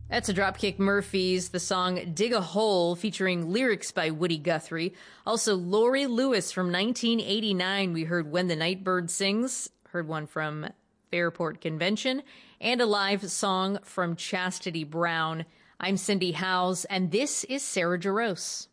That's a Dropkick Murphys, the song Dig a Hole, featuring lyrics by Woody Guthrie. Also, Laurie Lewis from 1989. We heard When the Nightbird Sings, heard one from Fairport Convention, and a live song from Chastity Brown. I'm Cindy Howes, and this is Sarah Jaros.